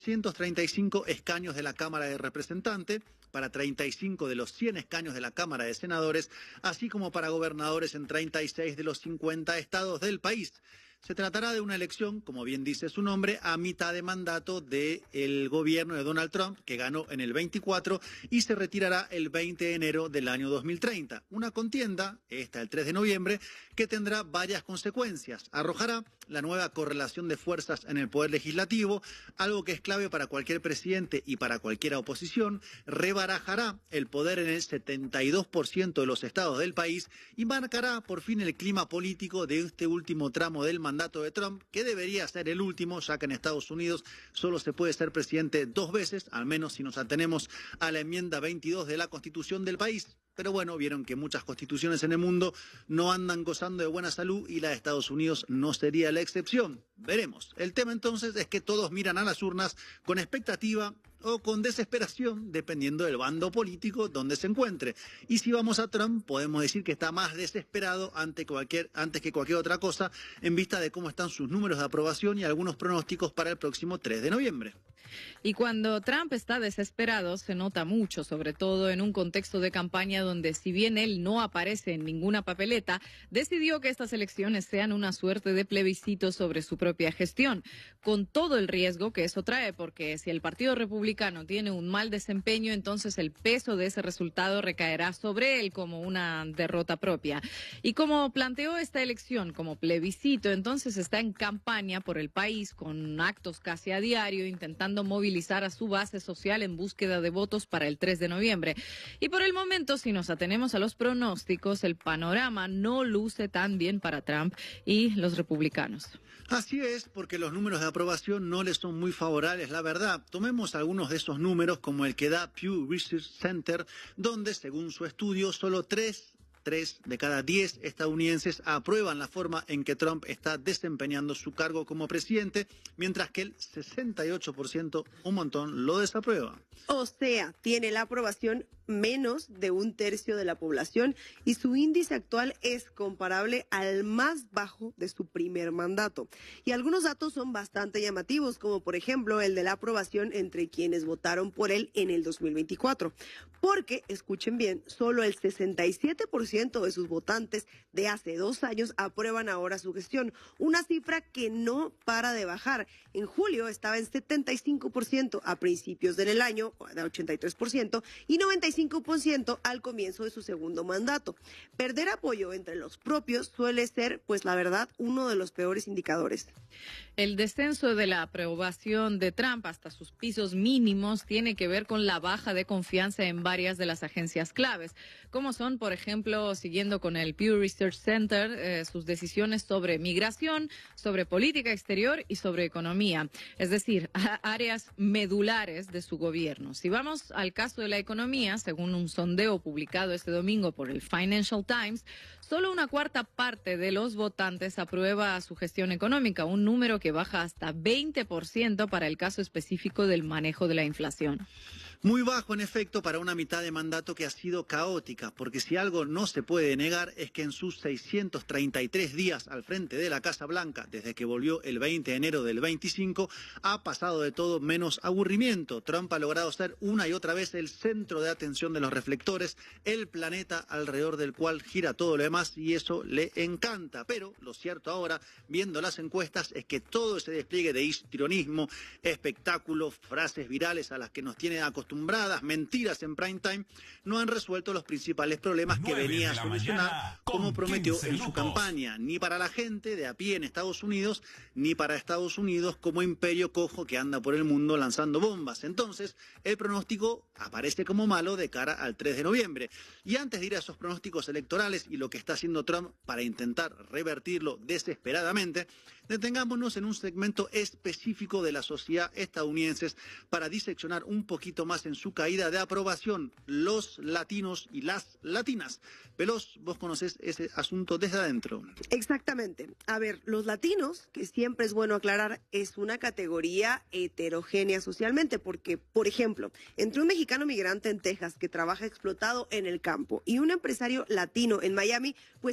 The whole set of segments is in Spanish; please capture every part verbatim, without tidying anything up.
ciento treinta y cinco escaños de la Cámara de Representantes, para treinta y cinco de los cien escaños de la Cámara de Senadores, así como para gobernadores en treinta y seis de los cincuenta estados del país. Se tratará de una elección, como bien dice su nombre, a mitad de mandato del gobierno de Donald Trump, que ganó en el veinticuatro y se retirará el veinte de enero del año dos mil treinta. Una contienda, esta el tres de noviembre, que tendrá varias consecuencias. Arrojará la nueva correlación de fuerzas en el poder legislativo, algo que es clave para cualquier presidente y para cualquier oposición. Rebarajará el poder en el setenta y dos por ciento de los estados del país y marcará por fin el clima político de este último tramo del mandato mandato de Trump, que debería ser el último, ya que en Estados Unidos solo se puede ser presidente dos veces, al menos si nos atenemos a la enmienda veintidós de la Constitución del país. Pero bueno, vieron que muchas constituciones en el mundo no andan gozando de buena salud y la de Estados Unidos no sería la excepción. Veremos. El tema entonces es que todos miran a las urnas con expectativa o con desesperación, dependiendo del bando político donde se encuentre. Y si vamos a Trump, podemos decir que está más desesperado ante cualquier, antes que cualquier otra cosa, en vista de cómo están sus números de aprobación y algunos pronósticos para el próximo tres de noviembre. Y cuando Trump está desesperado, se nota mucho, sobre todo en un contexto de campaña donde, si bien él no aparece en ninguna papeleta, decidió que estas elecciones sean una suerte de plebiscito sobre su propia gestión, con todo el riesgo que eso trae, porque si el Partido Republicano tiene un mal desempeño, entonces el peso de ese resultado recaerá sobre él como una derrota propia. Y como planteó esta elección como plebiscito, entonces está en campaña por el país con actos casi a diario, intentando movilizar a su base social en búsqueda de votos para el tres de noviembre. Y por el momento, si nos atenemos a los pronósticos, el panorama no luce tan bien para Trump y los republicanos. Así es, porque los números de aprobación no les son muy favorables, la verdad. Tomemos algunos de esos números, como el que da Pew Research Center, donde, según su estudio, solo tres Tres de cada diez estadounidenses aprueban la forma en que Trump está desempeñando su cargo como presidente, mientras que el sesenta y ocho por ciento, un montón, lo desaprueba. O sea, tiene la aprobación menos de un tercio de la población y su índice actual es comparable al más bajo de su primer mandato. Y algunos datos son bastante llamativos, como por ejemplo el de la aprobación entre quienes votaron por él en el dos mil veinticuatro. Porque, escuchen bien, solo el sesenta y siete por ciento de sus votantes de hace dos años aprueban ahora su gestión, una cifra que no para de bajar. En julio estaba en setenta y cinco por ciento, a principios del año, de ochenta y tres por ciento, y noventa y cinco por ciento al comienzo de su segundo mandato. Perder apoyo entre los propios suele ser, pues la verdad, uno de los peores indicadores. El descenso de la aprobación de Trump hasta sus pisos mínimos tiene que ver con la baja de confianza en varias de las agencias claves, como son, por ejemplo, siguiendo con el Pew Research Center, eh, sus decisiones sobre migración, sobre política exterior y sobre economía, es decir, áreas medulares de su gobierno. Si vamos al caso de la economía, según un sondeo publicado este domingo por el Financial Times, solo una cuarta parte de los votantes aprueba su gestión económica, un número que baja hasta veinte por ciento para el caso específico del manejo de la inflación. Muy bajo, en efecto, para una mitad de mandato que ha sido caótica, porque si algo no se puede negar es que en sus seiscientos treinta y tres días al frente de la Casa Blanca, desde que volvió el veinte de enero del veinticinco, ha pasado de todo menos aburrimiento. Trump ha logrado ser una y otra vez el centro de atención de los reflectores, el planeta alrededor del cual gira todo lo demás, y eso le encanta. Pero lo cierto ahora, viendo las encuestas, es que todo ese despliegue de histrionismo, espectáculo, frases virales a las que nos tiene acostumbrados, mentiras en prime time, no han resuelto los principales problemas que venía a solucionar, como prometió en su campaña, ni para la gente de a pie en Estados Unidos, ni para Estados Unidos como imperio cojo que anda por el mundo lanzando bombas. Entonces, el pronóstico aparece como malo de cara al tres de noviembre. Y antes de ir a esos pronósticos electorales y lo que está haciendo Trump para intentar revertirlo desesperadamente, detengámonos en un segmento específico de la sociedad estadounidense para diseccionar un poquito más en su caída de aprobación: los latinos y las latinas. Veloz, vos conocés ese asunto desde adentro. Exactamente. A ver, los latinos, que siempre es bueno aclarar, es una categoría heterogénea socialmente, porque, por ejemplo, entre un mexicano migrante en Texas que trabaja explotado en el campo y un empresario latino en Miami, pues hay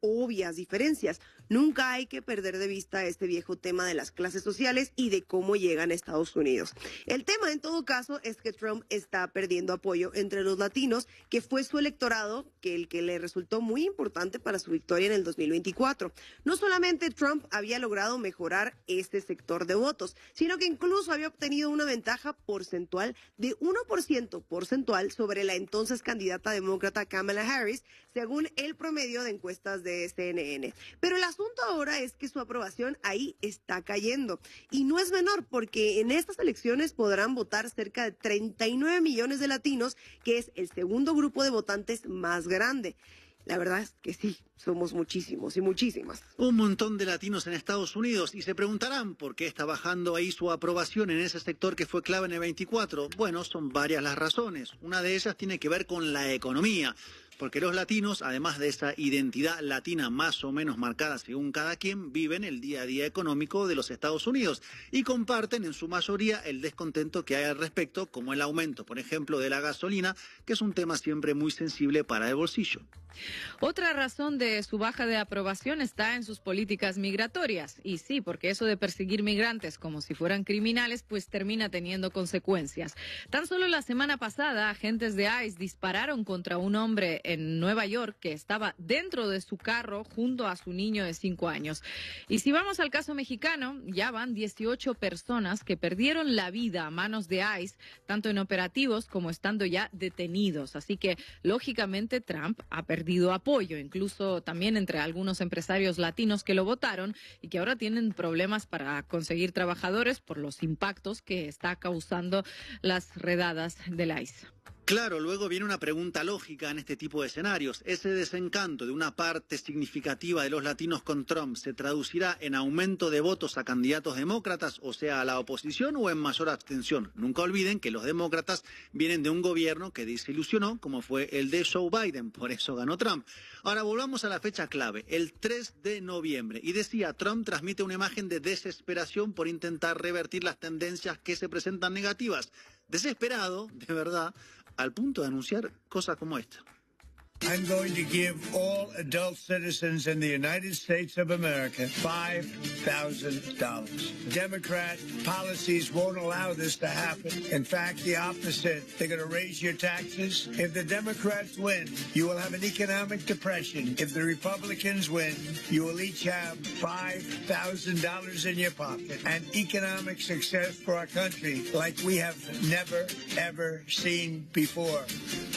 obvias diferencias. Nunca hay que perder de vista este viejo tema de las clases sociales y de cómo llegan a Estados Unidos. El tema, en todo caso, es que Trump está perdiendo apoyo entre los latinos, que fue su electorado, que el que le resultó muy importante para su victoria en el dos mil veinticuatro. No solamente Trump había logrado mejorar este sector de votos, sino que incluso había obtenido una ventaja porcentual de uno por ciento porcentual sobre la entonces candidata demócrata Kamala Harris, según el promedio de encuestas de C N N. Pero el asunto ahora es que su aprobación ahí está cayendo. Y no es menor, porque en estas elecciones podrán votar cerca de treinta y nueve millones de latinos, que es el segundo grupo de votantes más grande. La verdad es que sí, somos muchísimos y muchísimas. Un montón de latinos en Estados Unidos, y se preguntarán por qué está bajando ahí su aprobación en ese sector que fue clave en el veinticuatro. Bueno, son varias las razones. Una de ellas tiene que ver con la economía. Porque los latinos, además de esa identidad latina más o menos marcada según cada quien, viven el día a día económico de los Estados Unidos y comparten en su mayoría el descontento que hay al respecto, como el aumento, por ejemplo, de la gasolina, que es un tema siempre muy sensible para el bolsillo. Otra razón de su baja de aprobación está en sus políticas migratorias. Y sí, porque eso de perseguir migrantes como si fueran criminales, pues termina teniendo consecuencias. Tan solo la semana pasada, agentes de ICE dispararon contra un hombre en Nueva York que estaba dentro de su carro junto a su niño de cinco años. Y si vamos al caso mexicano, ya van dieciocho personas que perdieron la vida a manos de ICE, tanto en operativos como estando ya detenidos. Así que, lógicamente, Trump ha perdido apoyo, incluso también entre algunos empresarios latinos que lo votaron y que ahora tienen problemas para conseguir trabajadores por los impactos que está causando las redadas del ICE. Claro, luego viene una pregunta lógica en este tipo de escenarios. ¿Ese desencanto de una parte significativa de los latinos con Trump se traducirá en aumento de votos a candidatos demócratas, o sea, a la oposición, o en mayor abstención? Nunca olviden que los demócratas vienen de un gobierno que desilusionó, como fue el de Joe Biden, por eso ganó Trump. Ahora volvamos a la fecha clave, el tres de noviembre. Y decía, Trump transmite una imagen de desesperación por intentar revertir las tendencias que se presentan negativas. Desesperado, de verdad, al punto de anunciar cosas como esta. I'm going to give all adult citizens in the United States of America five thousand dollars. Democrat policies won't allow this to happen. In fact, the opposite. They're going to raise your taxes. If the Democrats win, you will have an economic depression. If the Republicans win, you will each have five thousand dollars in your pocket. And economic success for our country like we have never, ever seen before.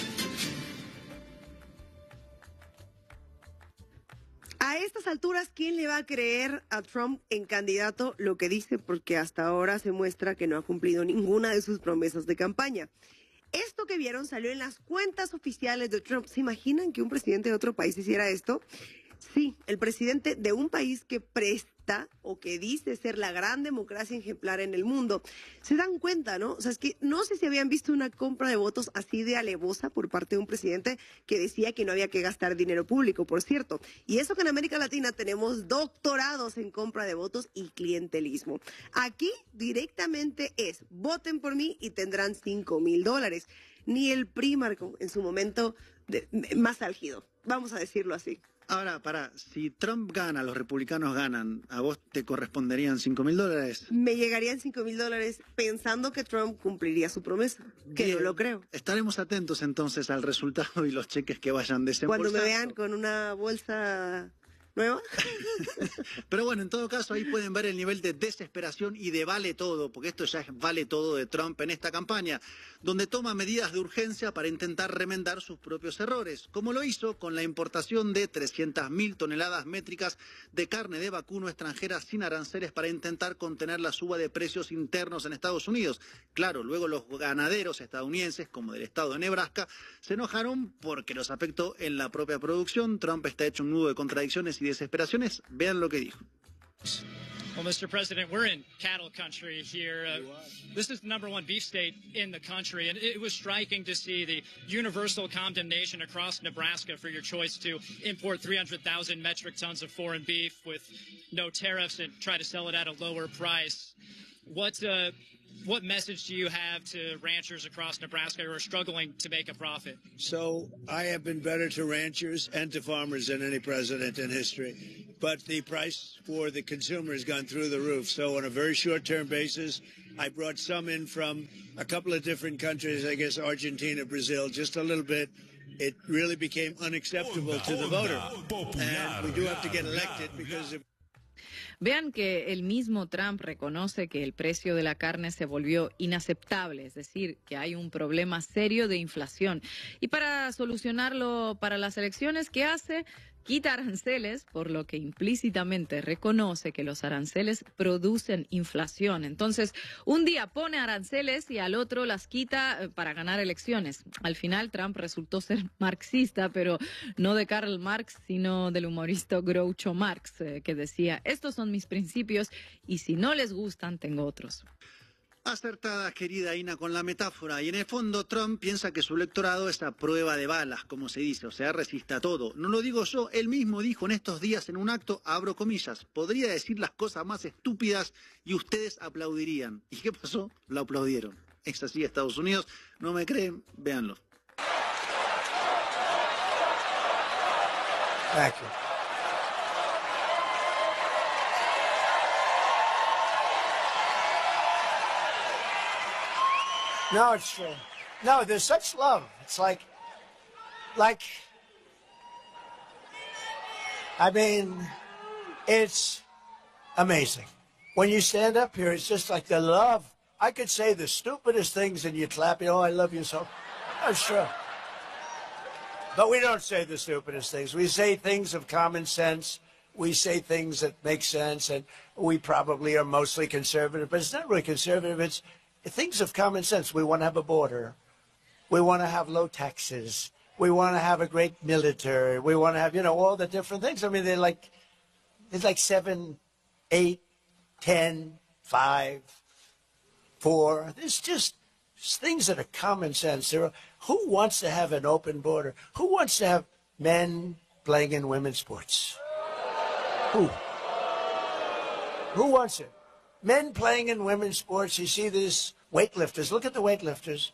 A estas alturas, ¿quién le va a creer a Trump en candidato lo que dice? Porque hasta ahora se muestra que no ha cumplido ninguna de sus promesas de campaña. Esto que vieron salió en las cuentas oficiales de Trump. ¿Se imaginan que un presidente de otro país hiciera esto? Sí, el presidente de un país que presta o que dice ser la gran democracia ejemplar en el mundo. Se dan cuenta, ¿no? O sea, es que no sé si habían visto una compra de votos así de alevosa por parte de un presidente que decía que no había que gastar dinero público, por cierto. Y eso que en América Latina tenemos doctorados en compra de votos y clientelismo. Aquí directamente es, voten por mí y tendrán cinco mil dólares. Ni el P R I marcó en su momento de, más álgido, vamos a decirlo así. Ahora, para, si Trump gana, los republicanos ganan, ¿a vos te corresponderían cinco mil dólares? Me llegarían cinco mil dólares pensando que Trump cumpliría su promesa, que Bien. no lo creo. Estaremos atentos entonces al resultado y los cheques que vayan desembolsando. Cuando me vean con una bolsa nueva. Pero bueno, en todo caso, ahí pueden ver el nivel de desesperación y de vale todo, porque esto ya es vale todo de Trump en esta campaña, donde toma medidas de urgencia para intentar remendar sus propios errores, como lo hizo con la importación de trescientas mil toneladas métricas de carne de vacuno extranjera sin aranceles para intentar contener la suba de precios internos en Estados Unidos. Claro, luego los ganaderos estadounidenses, como del estado de Nebraska, se enojaron porque los afectó en la propia producción. Trump está hecho un nudo de contradicciones y desesperaciones. Vean lo que dijo. Well, Mister President, we're in cattle country here. Uh, this is the number one beef state in the country, and it was striking to see the universal condemnation across Nebraska for your choice to import three hundred thousand metric tons of foreign beef with no tariffs and try to sell it at a lower price. What uh, what message do you have to ranchers across Nebraska who are struggling to make a profit? So I have been better to ranchers and to farmers than any president in history. But the price for the consumer has gone through the roof. So on a very short-term basis, I brought some in from a couple of different countries, I guess Argentina, Brazil, just a little bit. It really became unacceptable to the voter. And we do have to get elected because of... Vean que el mismo Trump reconoce que el precio de la carne se volvió inaceptable, es decir, que hay un problema serio de inflación. Y para solucionarlo para las elecciones, ¿qué hace? Quita aranceles, por lo que implícitamente reconoce que los aranceles producen inflación. Entonces, un día pone aranceles y al otro las quita para ganar elecciones. Al final, Trump resultó ser marxista, pero no de Karl Marx, sino del humorista Groucho Marx, eh, que decía, estos son mis principios y si no les gustan, tengo otros. Acertada, querida Ina, con la metáfora. Y en el fondo, Trump piensa que su electorado es a prueba de balas, como se dice, o sea, resiste a todo. No lo digo yo, él mismo dijo en estos días en un acto, abro comillas, podría decir las cosas más estúpidas y ustedes aplaudirían. ¿Y qué pasó? Lo aplaudieron. Es así, Estados Unidos. ¿No me creen? Véanlo. Thank you. No, it's true. No, there's such love. It's like, like, I mean, it's amazing. When you stand up here, it's just like the love. I could say the stupidest things and you clap, you know, I love you so. That's true. But we don't say the stupidest things. We say things of common sense. We say things that make sense, and we probably are mostly conservative, but it's not really conservative. It's things of common sense. We want to have a border. We want to have low taxes. We want to have a great military. We want to have, you know, all the different things. I mean, they're like, it's like seven, eight, ten, five, four. It's just things that are common sense. There are, who wants to have an open border? Who wants to have men playing in women's sports? Who? Who wants it? Men playing in women's sports. You see these weightlifters. Look at the weightlifters.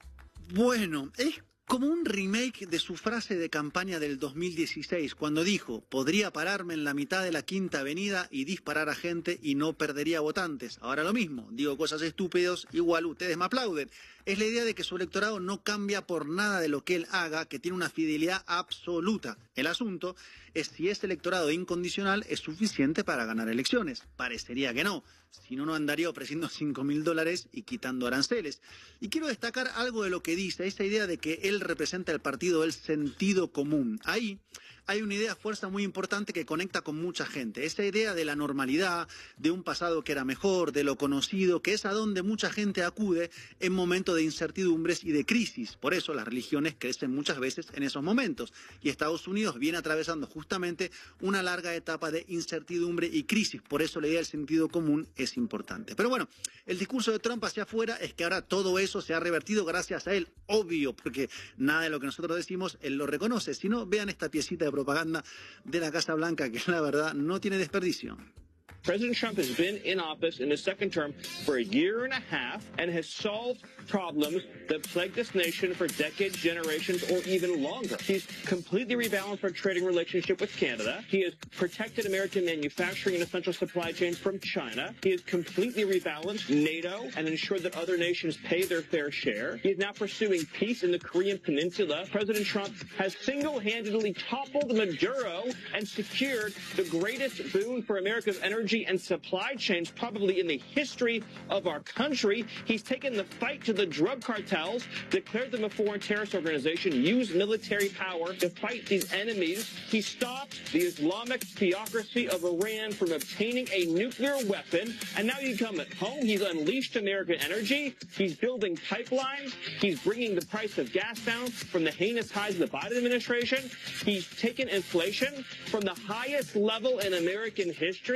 Bueno, es como un remake de su frase de campaña del dos mil dieciséis, cuando dijo, podría pararme en la mitad de la Quinta Avenida y disparar a gente y no perdería votantes. Ahora lo mismo, digo cosas estúpidas, igual ustedes me aplauden. Es la idea de que su electorado no cambia por nada de lo que él haga, que tiene una fidelidad absoluta. El asunto es si ese electorado incondicional es suficiente para ganar elecciones. Parecería que no. Si no, no andaría ofreciendo cinco mil dólares y quitando aranceles. Y quiero destacar algo de lo que dice, esa idea de que él representa el partido del sentido común. Ahí hay una idea fuerza muy importante que conecta con mucha gente. Esa idea de la normalidad, de un pasado que era mejor, de lo conocido, que es a donde mucha gente acude en momentos de incertidumbres y de crisis. Por eso las religiones crecen muchas veces en esos momentos. Y Estados Unidos viene atravesando justamente una larga etapa de incertidumbre y crisis. Por eso la idea del sentido común es importante. Pero bueno, el discurso de Trump hacia afuera es que ahora todo eso se ha revertido gracias a él. Obvio, porque nada de lo que nosotros decimos él lo reconoce. Si no, vean esta piecita de propaganda de la Casa Blanca, que la verdad no tiene desperdicio. President Trump has been in office in his second term for a year and a half and has solved problems that plagued this nation for decades, generations, or even longer. He's completely rebalanced our trading relationship with Canada. He has protected American manufacturing and essential supply chains from China. He has completely rebalanced NATO and ensured that other nations pay their fair share. He is now pursuing peace in the Korean Peninsula. President Trump has single-handedly toppled Maduro and secured the greatest boon for America's energy and supply chains probably in the history of our country. He's taken the fight to the drug cartels, declared them a foreign terrorist organization, used military power to fight these enemies. He stopped the Islamic theocracy of Iran from obtaining a nuclear weapon. And now you come at home, he's unleashed American energy. He's building pipelines. He's bringing the price of gas down from the heinous highs of the Biden administration. He's taken inflation from the highest level in American history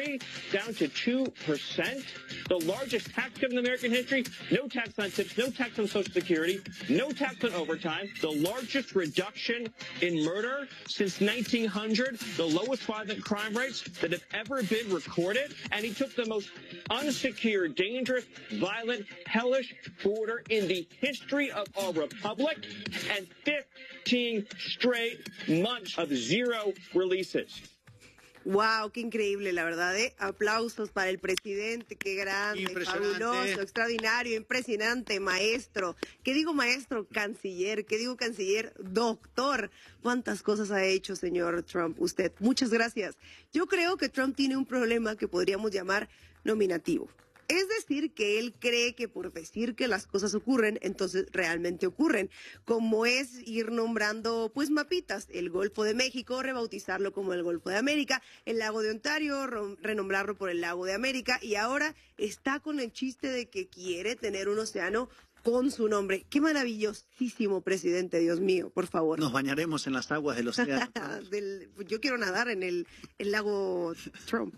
down to two percent, the largest tax cut in American history, no tax on tips, no tax on Social Security, no tax on overtime, the largest reduction in murder since nineteen hundred, the lowest violent crime rates that have ever been recorded, and he took the most unsecured, dangerous, violent, hellish border in the history of our republic, and fifteen straight months of zero releases. Wow, qué increíble, la verdad, ¿eh? Aplausos para el presidente, qué grande, fabuloso, extraordinario, impresionante, maestro. ¿Qué digo maestro? Canciller. ¿Qué digo canciller? Doctor. ¿Cuántas cosas ha hecho, señor Trump, usted? Muchas gracias. Yo creo que Trump tiene un problema que podríamos llamar nominativo. Es decir, que él cree que por decir que las cosas ocurren, entonces realmente ocurren, como es ir nombrando pues mapitas, el Golfo de México, rebautizarlo como el Golfo de América, el Lago de Ontario, renombrarlo por el Lago de América, y ahora está con el chiste de que quiere tener un océano con su nombre. Qué maravillosísimo presidente, Dios mío, por favor. Nos bañaremos en las aguas del océano. del, yo quiero nadar en el, el lago Trump.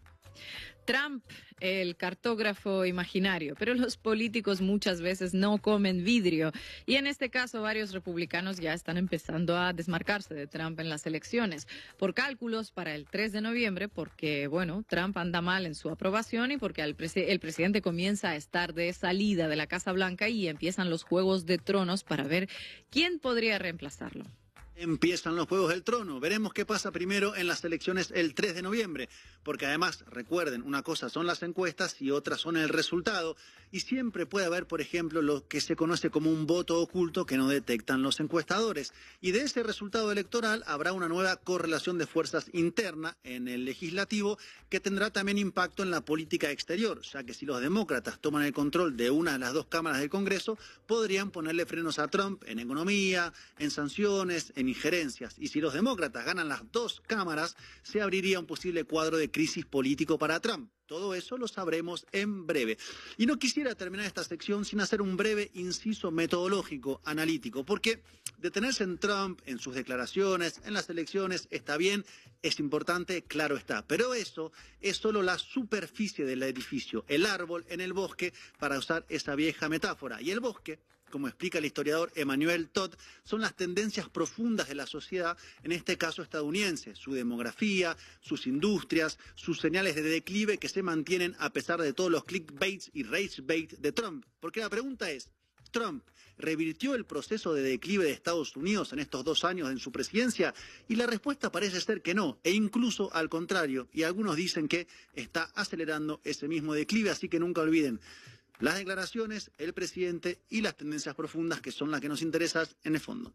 Trump, el cartógrafo imaginario, pero los políticos muchas veces no comen vidrio. Y en este caso, varios republicanos ya están empezando a desmarcarse de Trump en las elecciones por cálculos para el tres de noviembre, porque, bueno, Trump anda mal en su aprobación y porque el, presi- el presidente comienza a estar de salida de la Casa Blanca y empiezan los juegos de tronos para ver quién podría reemplazarlo. Empiezan los Juegos del Trono. Veremos qué pasa primero en las elecciones el tres de noviembre, porque además, recuerden, una cosa son las encuestas y otra son el resultado, y siempre puede haber, por ejemplo, lo que se conoce como un voto oculto que no detectan los encuestadores, y de ese resultado electoral habrá una nueva correlación de fuerzas interna en el legislativo que tendrá también impacto en la política exterior, ya que si los demócratas toman el control de una de las dos cámaras del Congreso, podrían ponerle frenos a Trump en economía, en sanciones, en injerencias. Y si los demócratas ganan las dos cámaras, se abriría un posible cuadro de crisis político para Trump. Todo eso lo sabremos en breve. Y no quisiera terminar esta sección sin hacer un breve inciso metodológico, analítico, porque detenerse en Trump, en sus declaraciones, en las elecciones, está bien, es importante, claro está. Pero eso es solo la superficie del edificio, el árbol en el bosque, para usar esa vieja metáfora. Y el bosque, como explica el historiador Emmanuel Todd, son las tendencias profundas de la sociedad, en este caso estadounidense, su demografía, sus industrias, sus señales de declive que se mantienen a pesar de todos los clickbaits y ragebait de Trump. Porque la pregunta es, ¿Trump revirtió el proceso de declive de Estados Unidos en estos dos años en su presidencia? Y la respuesta parece ser que no, e incluso al contrario, y algunos dicen que está acelerando ese mismo declive, así que nunca olviden las declaraciones, el presidente y las tendencias profundas, que son las que nos interesan en el fondo.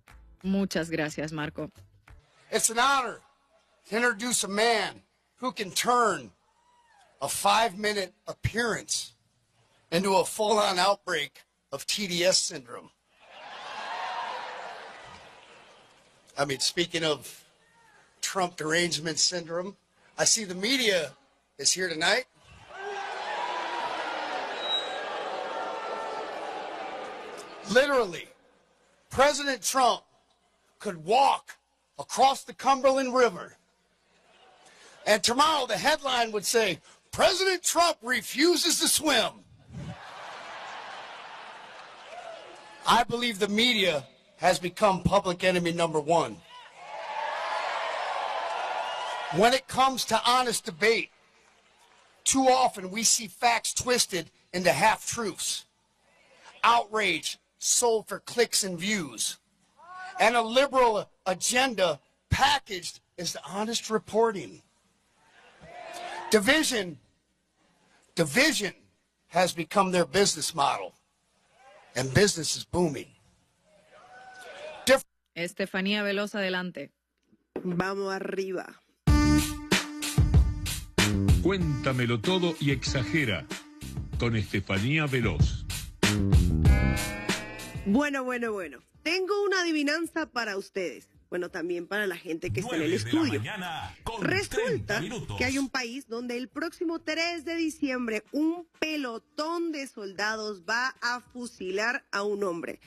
Muchas gracias, Marco. It's an honor to introduce a man who can turn a five-minute appearance into a full-on outbreak of T D S syndrome. I mean, speaking of Trump derangement syndrome, I see the media is here tonight. Literally, President Trump could walk across the Cumberland River, and tomorrow the headline would say, President Trump refuses to swim. I believe the media has become public enemy number one. When it comes to honest debate, too often we see facts twisted into half-truths, outrage sold for clicks and views, and a liberal agenda packaged as honest reporting. Division, division has become their business model, and business is booming. Dif- Estefanía Veloz, adelante. Vamos arriba. Cuéntamelo todo y exagera, con Estefanía Veloz. Bueno, bueno, bueno. Tengo una adivinanza para ustedes. Bueno, también para la gente que está en el estudio. Resulta que hay un país donde el próximo tres de diciembre un pelotón de soldados va a fusilar a un hombre.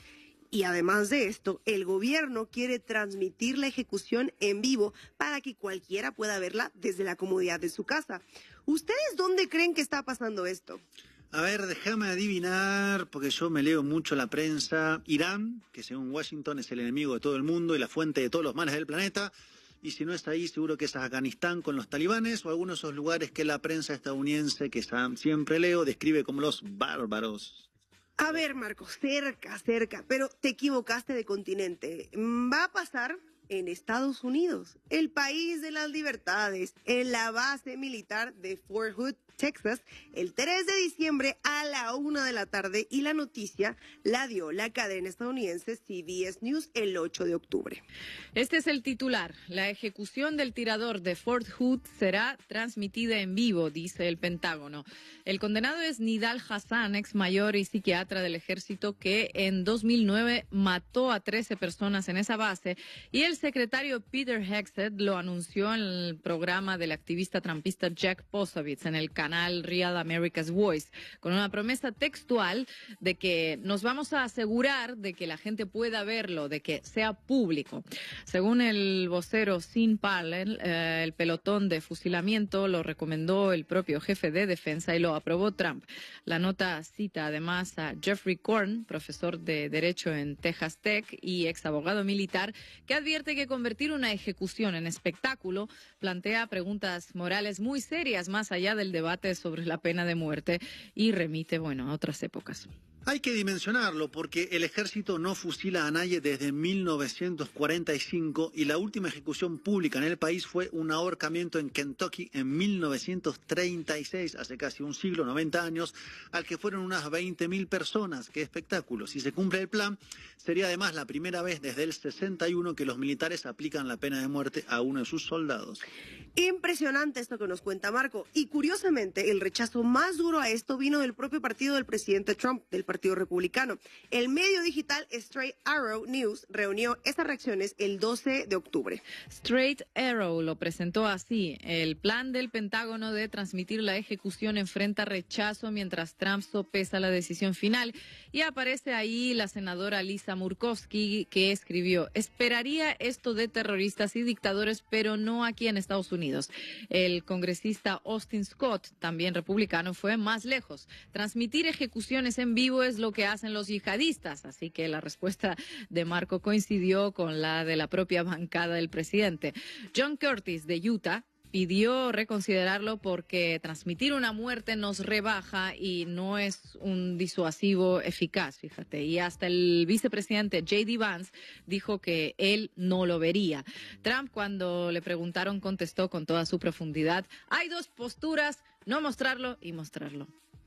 Y además de esto, el gobierno quiere transmitir la ejecución en vivo para que cualquiera pueda verla desde la comodidad de su casa. ¿Ustedes dónde creen que está pasando esto? A ver, déjame adivinar, porque yo me leo mucho la prensa. Irán, que según Washington es el enemigo de todo el mundo y la fuente de todos los males del planeta. Y si no es ahí, seguro que es Afganistán con los talibanes o algunos de esos lugares que la prensa estadounidense, que siempre leo, describe como los bárbaros. A ver, Marco, cerca, cerca, pero te equivocaste de continente. Va a pasar en Estados Unidos, el país de las libertades, en la base militar de Fort Hood, Texas, el tres de diciembre a la una de la tarde, y la noticia la dio la cadena estadounidense C B S News el ocho de octubre. Este es el titular. La ejecución del tirador de Fort Hood será transmitida en vivo, dice el Pentágono. El condenado es Nidal Hassan, ex mayor y psiquiatra del ejército, que en dos mil nueve mató a trece personas en esa base, y el secretario Peter Hegseth lo anunció en el programa del activista trampista Jack Posobiec en el canal Real America's Voice, con una promesa textual de que nos vamos a asegurar de que la gente pueda verlo, de que sea público. Según el vocero Sean Parlin, eh, el pelotón de fusilamiento lo recomendó el propio jefe de defensa y lo aprobó Trump. La nota cita además a Jeffrey Korn, profesor de Derecho en Texas Tech y ex abogado militar, que advierte que convertir una ejecución en espectáculo plantea preguntas morales muy serias más allá del debate sobre la pena de muerte y remite, bueno, a otras épocas. Hay que dimensionarlo porque el ejército no fusila a nadie desde mil novecientos cuarenta y cinco y la última ejecución pública en el país fue un ahorcamiento en Kentucky en mil novecientos treinta y seis, hace casi un siglo, noventa años, al que fueron unas veinte mil personas. ¡Qué espectáculo! Si se cumple el plan, sería además la primera vez desde el sesenta y uno que los militares aplican la pena de muerte a uno de sus soldados. Impresionante esto que nos cuenta Marco. Y curiosamente, el rechazo más duro a esto vino del propio partido del presidente Trump, del Partido Republicano. El medio digital Straight Arrow News reunió estas reacciones el doce de octubre. Straight Arrow lo presentó así. El plan del Pentágono de transmitir la ejecución enfrenta rechazo mientras Trump sopesa la decisión final. Y aparece ahí la senadora Lisa Murkowski, que escribió: esperaría esto de terroristas y dictadores, pero no aquí en Estados Unidos. El congresista Austin Scott, también republicano, fue más lejos. Transmitir ejecuciones en vivo es lo que hacen los yihadistas, así que la respuesta de Marco coincidió con la de la propia bancada del presidente. John Curtis, de Utah, pidió reconsiderarlo porque transmitir una muerte nos rebaja y no es un disuasivo eficaz, fíjate. Y hasta el vicepresidente J D Vance dijo que él no lo vería. Trump, cuando le preguntaron, contestó con toda su profundidad: hay dos posturas, no mostrarlo y mostrarlo.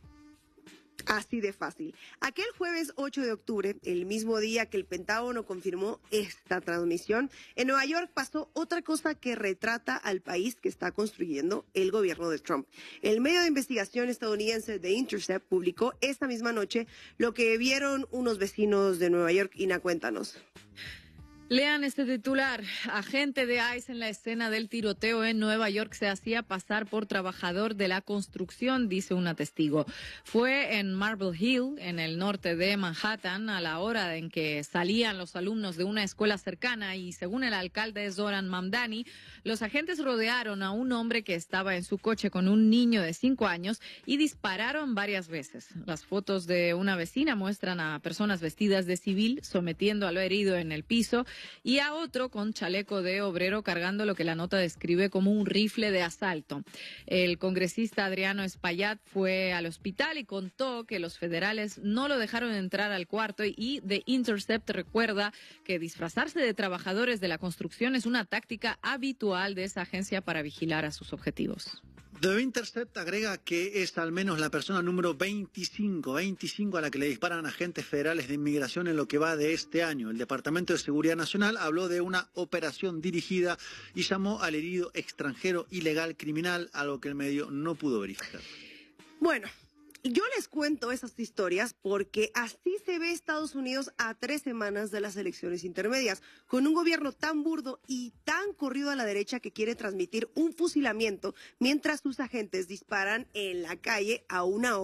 Así de fácil. Aquel jueves ocho de octubre, el mismo día que el Pentágono confirmó esta transmisión, en Nueva York pasó otra cosa que retrata al país que está construyendo el gobierno de Trump. El medio de investigación estadounidense The Intercept publicó esta misma noche lo que vieron unos vecinos de Nueva York. Ina, cuéntanos. Lean este titular. Agente de I C E en la escena del tiroteo en Nueva York se hacía pasar por trabajador de la construcción, dice una testigo. Fue en Marble Hill, en el norte de Manhattan, a la hora en que salían los alumnos de una escuela cercana y, según el alcalde Zoran Mamdani, los agentes rodearon a un hombre que estaba en su coche con un niño de cinco años y dispararon varias veces. Las fotos de una vecina muestran a personas vestidas de civil sometiendo al herido en el piso y a otro con chaleco de obrero cargando lo que la nota describe como un rifle de asalto. El congresista Adriano Espaillat fue al hospital y contó que los federales no lo dejaron entrar al cuarto, y The Intercept recuerda que disfrazarse de trabajadores de la construcción es una táctica habitual de esa agencia para vigilar a sus objetivos. The Intercept agrega que es al menos la persona número veinticinco, veinticinco a la que le disparan agentes federales de inmigración en lo que va de este año. El Departamento de Seguridad Nacional habló de una operación dirigida y llamó al herido extranjero ilegal criminal, algo que el medio no pudo verificar. Bueno, yo les cuento esas historias porque así se ve Estados Unidos a tres semanas de las elecciones intermedias, con un gobierno tan burdo y tan corrido a la derecha que quiere transmitir un fusilamiento mientras sus agentes disparan en la calle a una hora